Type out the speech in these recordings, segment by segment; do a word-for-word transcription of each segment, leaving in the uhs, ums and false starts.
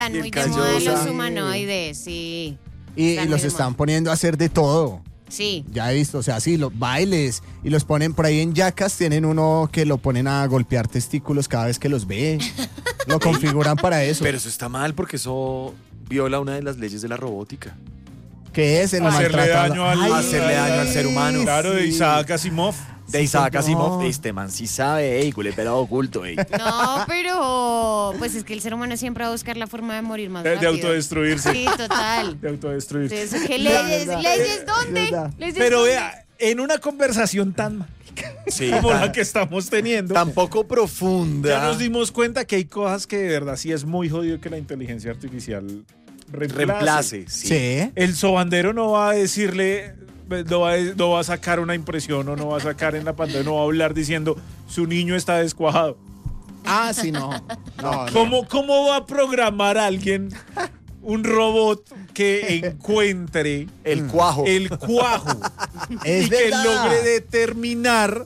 Están Y muy el de moda callosa. los humanoides, sí. Y, y Están los muy de están moda. poniendo a hacer de todo. Sí. Ya he visto, o sea, sí, los bailes. Y los ponen por ahí en Jackass. Tienen uno que lo ponen a golpear testículos cada vez que los ve. Lo configuran para eso. Pero eso está mal porque eso viola una de las leyes de la robótica. ¿Qué es el Hacerle maltrato? daño al- Hacerle daño al ser humano. Claro, de sí. Isaac Asimov. De Isaac Asimov, no. este man sí sabe, ey, culé pelado oculto, ey. No, pero pues es que el ser humano siempre va a buscar la forma de morir más De, de rápido. autodestruirse. Sí, total. De autodestruirse. Entonces, ¿qué leyes? verdad. ¿Leyes dónde? Es verdad. ¿Leyes Pero dónde? vea, en una conversación tan Sí, como tan- la que estamos teniendo, tampoco profunda. ya nos dimos cuenta que hay cosas que de verdad sí es muy jodido que la inteligencia artificial reemplace. Reemplace, sí. Sí. El sobandero no va a decirle, no va, a, no va a sacar una impresión o no va a sacar en la pantalla, no va a hablar diciendo su niño está descuajado. Ah, sí, no. No, no. ¿Cómo, ¿Cómo va a programar a alguien un robot que encuentre El cuajo. el cuajo Es y que verdad. logre determinar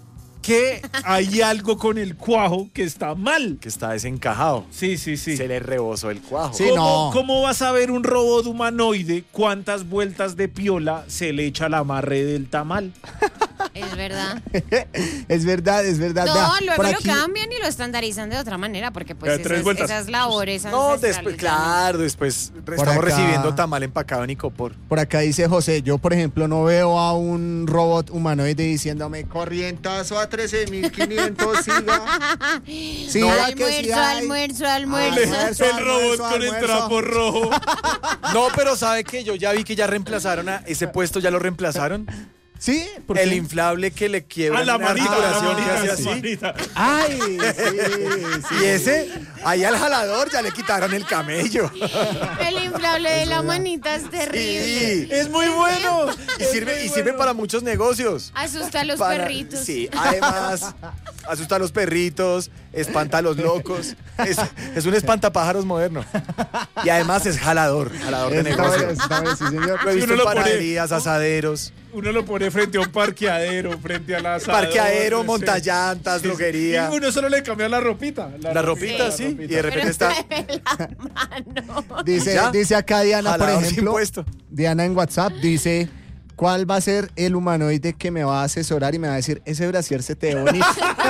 que hay algo con el cuajo que está mal? Que está desencajado. Sí, sí, sí. Se le rebosó el cuajo. Sí. ¿Cómo, no. ¿Cómo vas a ver un robot humanoide cuántas vueltas de piola se le echa al amarre del tamal? Es verdad. Es verdad, es verdad. No, Vea, luego por lo aquí- cambian y lo estandarizan de otra manera, porque pues Cada tres esas, vueltas. esas labores No, ancestrales después, ya no- claro, después estamos acá- recibiendo tamal empacado en Icopor. Por acá dice José, yo por ejemplo no veo a un robot humanoide diciéndome corrientazo a trece mil quinientos, siga. Siga que sí almuerzo, hay. almuerzo, almuerzo. Almuerzo, el robot almuerzo, con el almuerzo. trapo rojo. No, pero ¿sabe qué? Yo ya vi que ya reemplazaron a ese puesto, ya lo reemplazaron. Sí, ¿por El qué? inflable que le quiebra A la la manita, a la articulación que manita, hace la así. manita. Ay, sí, sí. Y ese, ahí al jalador ya le quitaron el camello. El inflable de la manita es terrible. Sí. Es muy bueno. Y sirve, y sirve para muchos negocios. Asusta a los Para- perritos. Sí, además, asusta a los perritos, espanta a los locos. Es, es un espantapájaros moderno. Y además es jalador, jalador de Está bueno, negocios. está bueno, sí, señor. Lo he Si visto uno en lo pone- panaderías, asaderos, Uno lo pone frente a un parqueadero, frente a la parqueadero, sí. montallantas, Sí, sí. droguería. Y uno solo le cambia la ropita. La ropita, sí. Y de repente está en la mano. Dice, ¿Ya? dice acá Diana, por jalador sin ejemplo, puesto. Diana en WhatsApp dice, ¿cuál va a ser el humanoide que me va a asesorar y me va a decir, ese brasier se te ve bonito?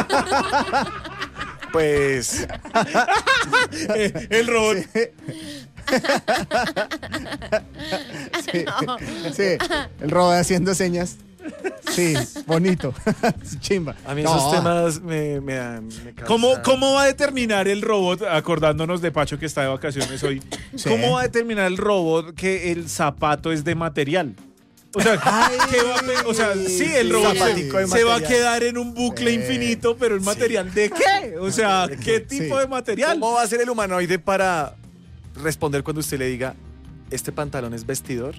Pues Eh, el robot. Sí, sí, el robot haciendo señas. Sí, bonito. Chimba. a mí No, esos temas me, me dan. me causan- ¿Cómo, ¿Cómo va a determinar el robot, acordándonos de Pacho que está de vacaciones hoy, Sí. cómo va a determinar el robot que el zapato es de material? O sea, ¿qué va a pe- o sea, sí, el sí, robot se, zapatico de se va a material. quedar en un bucle Eh, infinito, pero ¿el material de qué? O sea, ¿qué tipo Sí. de material? ¿Cómo va a ser el humanoide para responder cuando usted le diga, este pantalón es vestidor?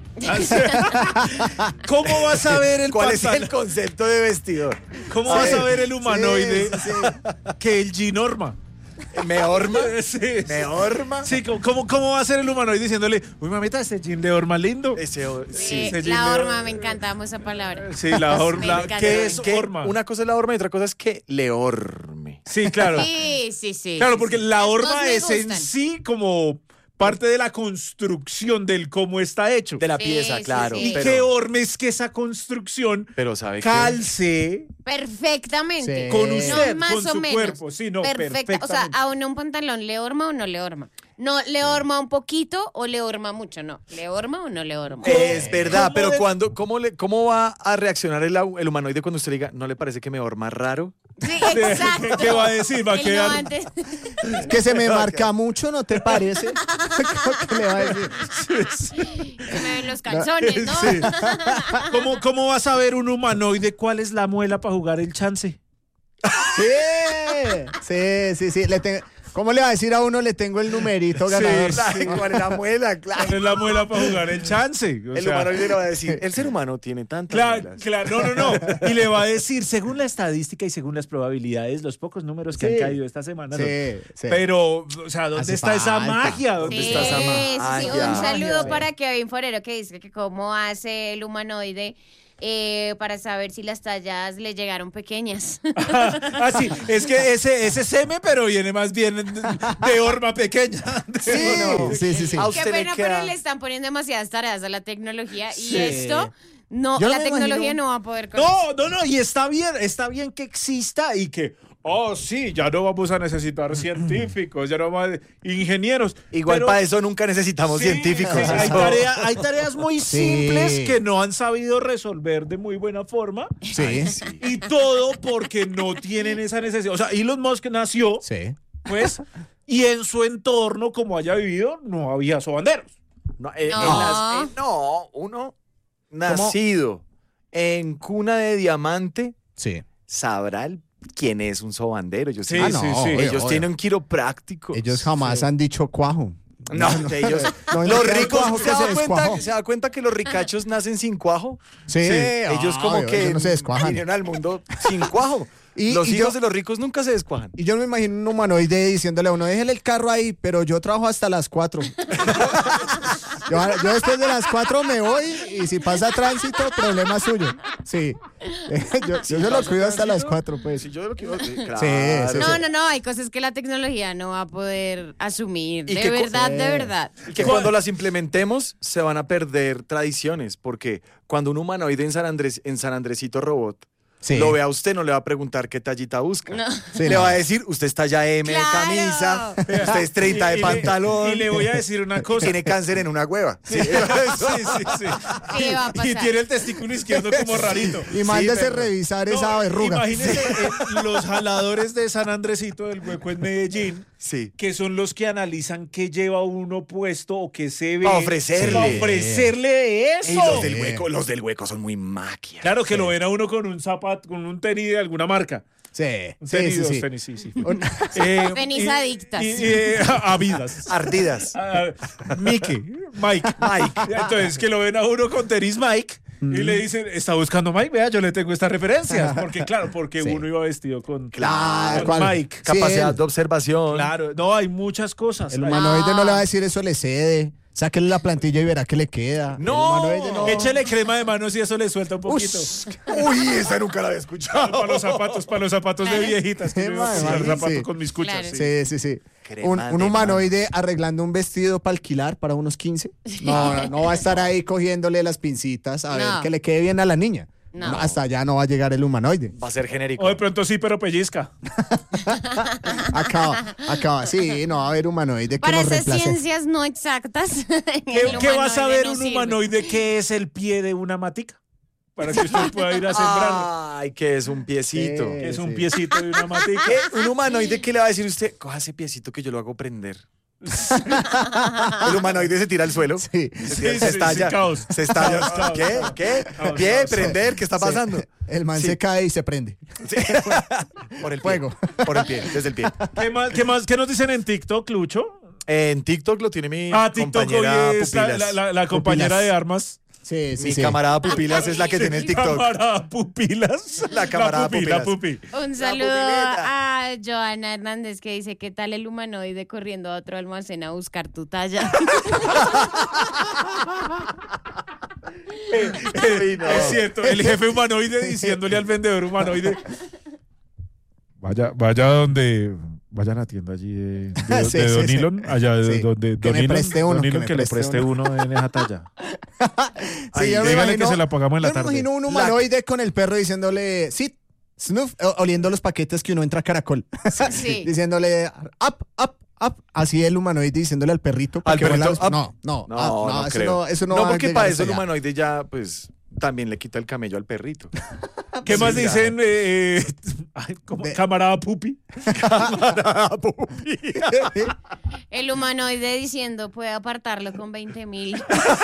¿Cómo va a saber el ¿Cuál es pantalón? el concepto de vestidor? ¿Cómo va a Sí, saber el humanoide sí, sí. que el ginorma? ¿Me horma? Sí, ¿Me horma? sí, ¿cómo- ¿cómo, ¿cómo va a ser el humanoide diciéndole, uy, mamita, este jean de horma lindo? Ese, Sí, sí. ese jean la de- horma, me encanta, amo esa palabra. Sí, la Me horma. encanta. ¿Qué es Que horma? una cosa es la horma y otra cosa es que le horme. Sí, claro. Sí, sí, sí. Claro, sí, porque sí. la Las dos horma me es en gustan. sí como parte de la construcción del cómo está hecho. De la Sí, pieza, sí, claro. sí. Y Pero, qué horma es que esa construcción pero ¿sabe qué? calce Perfectamente. Sí. con No, usted, más con o su menos. cuerpo. Sí, no, Perfecta. O sea, perfectamente. a uno un pantalón le horma o no le horma. No, le horma un poquito o le horma mucho. No, le horma o no le horma. Es verdad, ¿Cómo pero de- cuando, ¿cómo, le, ¿cómo va a reaccionar el, au- el humanoide cuando usted le diga, ¿no le parece que me horma raro? Sí, exacto. ¿Qué va a decir? Va a Él quedar- no antes- Que se me marca mucho, ¿no te parece? ¿Qué le va a decir? Se me ven los calzones, ¿no? Sí. ¿Cómo, ¿Cómo va a saber un humanoide cuál es la muela para jugar el chance? Sí, sí, sí, sí. Le tengo- ¿Cómo le va a decir a uno le tengo el numerito ganador? Sí. Ay, ¿cuál es la muela? Claro. ¿Cuál es la muela para jugar el chance? O El sea, humanoide le va a decir, el ser humano tiene tantas Claro, muelas. claro, no, no, no. Y le va a decir, según la estadística y según las probabilidades, los pocos números que Sí. han caído esta semana. ¿no? Sí, sí. Pero, o sea, ¿dónde Hace está esa falta. magia? ¿Dónde Sí, está esa sí, magia? sí. magia? Un saludo Sí. para Kevin Forero que dice que cómo hace el humanoide eh, para saber si las tallas le llegaron pequeñas. Ah, sí, es que ese, ese seme, pero viene más bien de horma pequeña. De Sí, horma sí, sí, sí. A Qué usted le pena, queda- pero le están poniendo demasiadas tareas a la tecnología y Sí. esto, no, Yo no la me tecnología imagino- no va a poder con eso. No, no, no, y está bien, está bien que exista y que, oh, sí, ya no vamos a necesitar científicos, ya no vamos a ingenieros. Igual pero- para eso nunca necesitamos Sí, científicos. sí, hay, eso- tarea- hay tareas muy Sí. simples que no han sabido resolver de muy buena forma. Sí, Y todo porque no tienen esa necesidad. O sea, Elon Musk nació, sí. pues, y en su entorno, como haya vivido, no había sobanderos. No, eh, en No. las- eh, no, uno nacido en cuna de diamante Sí. sabrá el- quién es un sobandero. Ellos, Sí, tienen- Ah, no, sí, sí. obvio, ellos obvio. tienen quiroprácticos. Ellos jamás Sí. han dicho cuajo. No, de ellos. no, los no, ricos, cuajo ¿se que da, se cuenta, descuajó. ¿se da cuenta que los ricachos nacen sin cuajo? Sí, Ellos como obvio, que ellos no se descuajan. vinieron al mundo sin cuajo. Y- los y hijos yo- de los ricos nunca se descuajan. Y yo me imagino un humanoide diciéndole a uno, déjele el carro ahí, pero yo trabajo hasta las cuatro. yo, yo después de las cuatro me voy y si pasa tránsito, problema suyo. Sí. yo yo se lo cuido hasta las cuatro, pues. Si yo lo quiero, sí, claro. sí, No, no, no, hay cosas que la tecnología no va a poder asumir. Y De que co- verdad, de Sí. verdad. Y que cuando las implementemos se van a perder tradiciones, porque cuando un humanoide en San Andrés, en San Andresito Robot, Sí. lo ve a usted, no le va a preguntar qué tallita busca. No. Sí, le no. va a decir, usted está ya M de Claro. camisa, usted es treinta de Y- y le- pantalón. Y le voy a decir una cosa. Tiene cáncer en una hueva. Sí, Sí, sí, sí. ¿Qué va a Y pasar? tiene el testículo izquierdo como rarito. Y mándese pero- revisar No, esa verruga. Imagínese eh, los jaladores de San Andresito del Hueco en Medellín, sí. que son los que analizan qué lleva uno puesto o qué se ve. Pa' ofrecerle. Para ofrecerle de eso. Y los del hueco, los del hueco son muy maquias. Claro que lo ven a uno con un zapato, con un tenis de alguna marca. Sí, Un sí, tenis, sí, dos sí. tenis, sí, sí. Un- Eh, Tenis y- adictas. Y, y, eh, Avidas. Ardidas. Ah, Mike, Mike, Mike. Entonces que lo ven a uno con tenis Mike y le dicen, está buscando Mike, vea, yo le tengo estas referencias. Porque claro, porque Sí. uno iba vestido con, Claro, con ¿cuál? Mike. Sí, Capacidad él. de observación. Claro, no, hay muchas cosas. El Hay- humanoide No. no le va a decir eso, le cede. Sáquele la plantilla y verá que le queda. No. El humanoide no. Échele crema de manos y eso le suelta un poquito. Ush. Uy, esa nunca la había escuchado. Para los zapatos, para los zapatos de viejitas. Que Sí, yo iba a madre, usar sí. zapatos con mis cuchas. Claro. sí. Sí, sí, sí. Crema Un, un de humanoide arreglando un vestido para alquilar para unos quince. No, no, no va a estar ahí cogiéndole las pincitas a ver No. que le quede bien a la niña. No. No, hasta allá no va a llegar el humanoide. Va a ser genérico. O de pronto sí, pero pellizca. Acaba, acaba. Sí, no va a haber humanoide que Para nos esas reemplace. ciencias no exactas. ¿Qué, el qué va a saber no un sirve. humanoide que es el pie de una matica? Para que usted pueda ir a sembrarlo. Ay, que es un piecito. Sí. Que es un sí. piecito de una matica. ¿Qué? Un humanoide que le va a decir usted, coja ese piecito que yo lo hago prender. El humanoide se tira al suelo. Sí. Se, Sí, tira- sí, se estalla. sí, caos. Se estalla. Caos, caos, ¿Qué? caos. ¿Qué? Caos, ¿Pie? caos. ¿Prender? ¿Qué está Sí. pasando? El man Sí. se cae y se prende. Sí. Por el Fuego. pie. Por el pie, desde el pie. ¿Qué más, qué más? ¿Qué nos dicen en TikTok, Lucho? En TikTok lo tiene mi Ah, TikTok hoy compañera es la, Pupilas. la- la- la compañera Pupilas. de armas. Sí, sí, mi sí. camarada Pupilas es la que tiene el TikTok. Camarada Pupilas. La camarada pupi, La Pupilas. pupi. Un La saludo pupileta. a Joana Hernández que dice, ¿qué tal el humanoide corriendo a otro almacén a buscar tu talla? Uy, no. Es cierto, el jefe humanoide diciéndole al vendedor humanoide. Vaya, vaya donde. Vaya a la tienda allí de, de, Sí, de sí, Don sí. Elon, allá de Sí. donde Que Don me Elon, preste uno, Don que Elon me que le preste preste uno en esa talla. Sí, Ay, yo me dígale imagino- que se la pagamos en la yo me tarde. imagino un humanoide con el perro diciéndole, sí, snuff, o- oliendo los paquetes que uno entra a Caracol. Sí. Diciéndole, up, up, up. Así el humanoide diciéndole al perrito. para ¿Al que huela perrito, los- up? No, no, No, ah, no, eso creo. no, eso no No, va a porque llegar para hasta eso el allá. humanoide ya, pues, también le quita el camello al perrito. ¿Qué más Sí, dicen? eh, eh, ay, ¿cómo? De- Camarada Pupi. Camarada Pupi. El humanoide diciendo, puede apartarlo con veinte mil.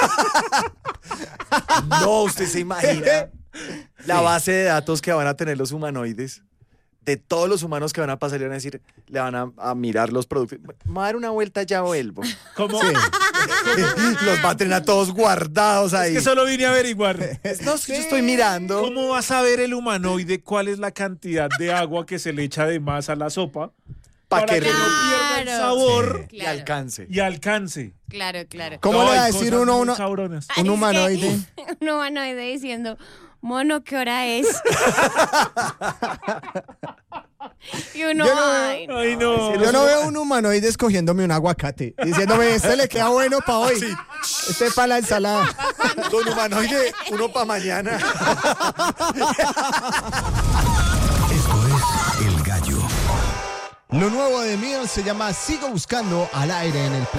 No, usted se imagina la base de datos que van a tener los humanoides. De todos los humanos que van a pasar y van a decir, le van a, a mirar los productos. Me voy a dar una vuelta, ya vuelvo. ¿Cómo? Sí. Los va a tener a todos guardados Es ahí. que solo vine a averiguar. No, es que yo estoy mirando. ¿Cómo va a saber el humanoide cuál es la cantidad de agua que se le echa de más a la sopa? Pa' que que no pierda el sabor Y Claro. alcance. y alcance. Claro, claro. ¿Cómo No, le va a hay decir cosas uno a muy uno? cabronas. Un Es que humanoide. Un humanoide diciendo, mono, ¿qué hora es? Y uno, Yo no ay, no. Ay, no. Yo no veo un humanoide escogiéndome un aguacate, diciéndome, este le queda bueno para hoy, este para la ensalada. Don humanoide, uno para mañana. Esto es El Gallo. Lo nuevo de Mio se llama Sigo Buscando al aire en el